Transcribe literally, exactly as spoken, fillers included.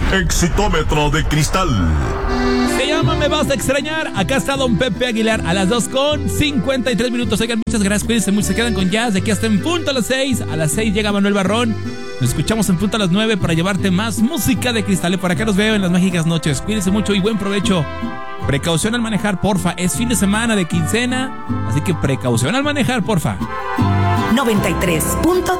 Exitómetro de cristal. Se llama Me Vas a Extrañar. Acá está Don Pepe Aguilar a las dos con cincuenta y tres minutos. Oigan, muchas gracias, cuídense mucho. Se quedan con Jazz de aquí hasta en punto a las seis. A las seis llega Manuel Barrón. Nos escuchamos en punto a las nueve para llevarte más música de cristal. Por acá los veo en las mágicas noches. Cuídense mucho y buen provecho. Precaución al manejar, porfa. Es fin de semana de quincena, así que precaución al manejar, porfa. noventa y tres punto